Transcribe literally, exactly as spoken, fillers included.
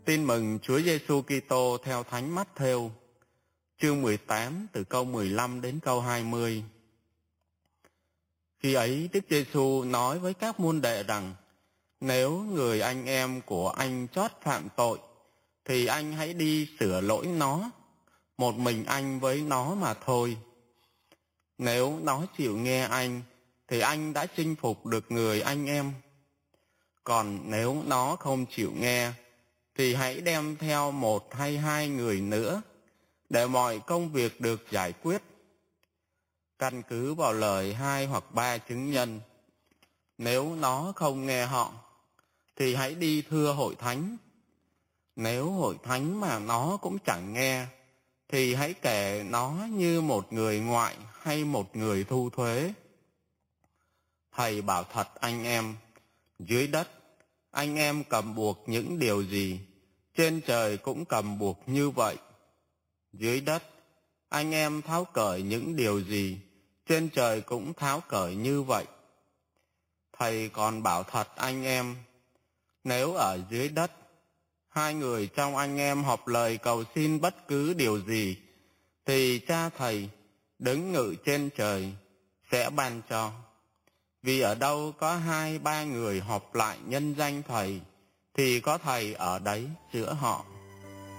Tin mừng Chúa Giêsu Kitô theo Thánh Mát-thêu, chương mười tám từ câu mười lăm đến câu hai mươi. Khi ấy Đức Giêsu nói với các môn đệ rằng: nếu người anh em của anh chót phạm tội, thì anh hãy đi sửa lỗi nó, một mình anh với nó mà thôi. Nếu nó chịu nghe anh, thì anh đã chinh phục được người anh em. Còn nếu nó không chịu nghe, thì hãy đem theo một hay hai người nữa, để mọi công việc được giải quyết. Căn cứ vào lời hai hoặc ba chứng nhân. Nếu nó không nghe họ, thì hãy đi thưa hội thánh. Nếu hội thánh mà nó cũng chẳng nghe, thì hãy kể nó như một người ngoại hay một người thu thuế. Thầy bảo thật anh em, dưới đất anh em cầm buộc những điều gì, trên trời cũng cầm buộc như vậy. Dưới đất anh em tháo cởi những điều gì, trên trời cũng tháo cởi như vậy. Thầy còn bảo thật anh em, nếu ở dưới đất hai người trong anh em họp lời cầu xin bất cứ điều gì, thì Cha Thầy đứng ngự trên trời sẽ ban cho. Vì ở đâu có hai ba người họp lại nhân danh Thầy, thì có Thầy ở đấy giữa họ.